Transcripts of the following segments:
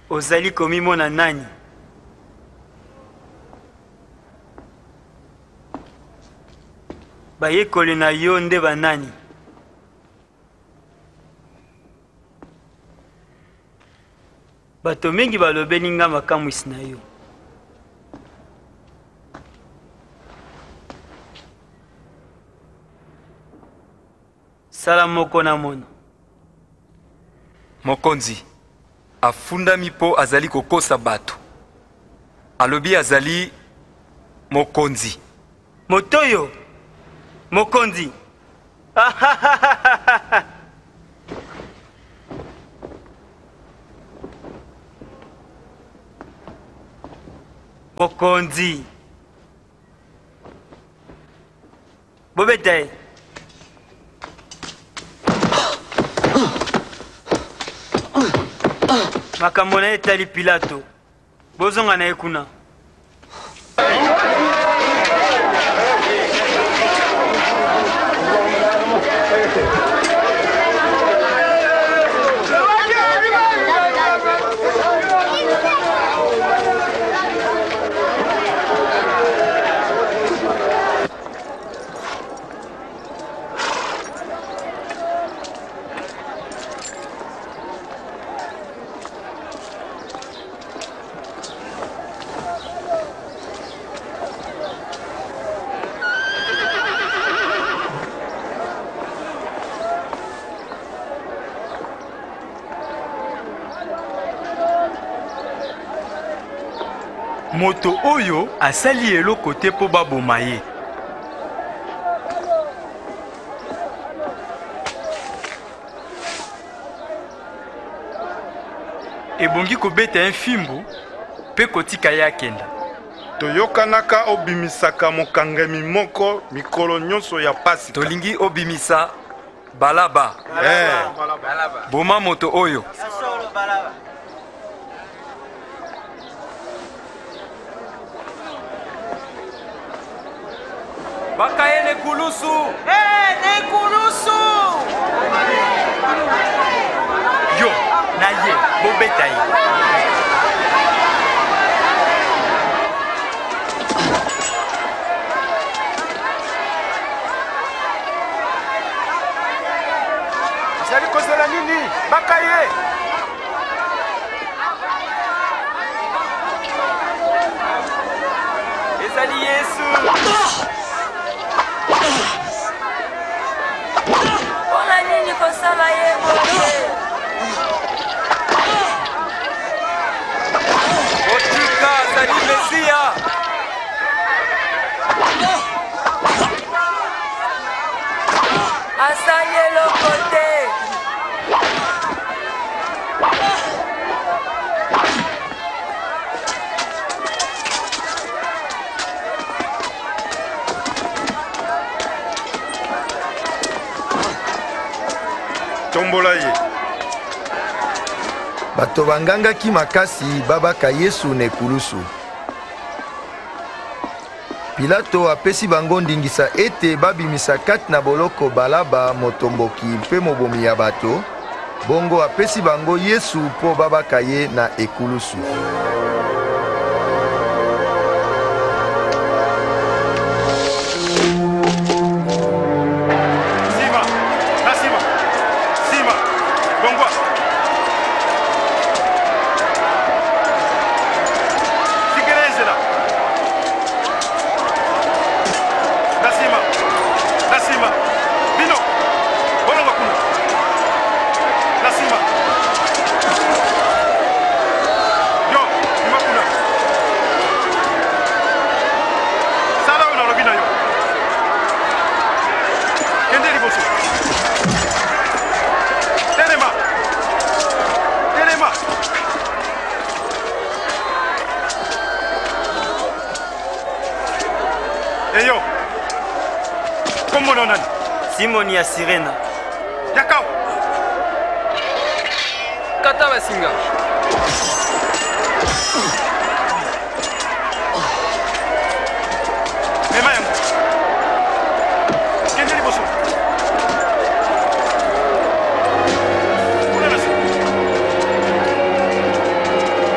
ozali komimona nani? Bayekoli na yo nde banani? Bato mingi balobeli nga makamwisi na yo. Sala moko na mono. Mokonzi afundami po azali kokosa bato. Alobi azali mokonzi. Motoyo mokonzi. Mokonzi. Bobetaye. Makambo na ye etali Pilato. Bozonga na ye kuna. Moto oyo asali eloko te po baboma ye. Ebongi kobeta enfimbu pe kotika ye akenda. Toyokanaka obimisaka mokangami moko mikolo nyonso ya Pasika. Tolingi obimisa Balaba. Boma moto oyo. Bakaye nekulusu. Nekulusu! Yo, na ye, bobeta ye. Ezali kozela nini? Bakaye! Ezali Yesu! Mpona nini kosala ye boye? Otika azali Mesia. Asali eloko te. Tombola ye. Bato bangangaki makasi babaka Yesu na ekulusu. Pilato apesi bango ndingisa ete babimisa kati na boloko Balaba motomboki mpe mobomi ya bato, bongo apesi bango Yesu po babaka ye na ekulusu. Eyo. Kombo nani? Simoni ya Sirena. Yakao. Kata basinga. Mema yangu. Kende liboso. Kuna nasi.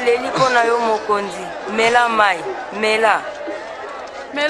eleli mpo na yo mokonzi mela mai mela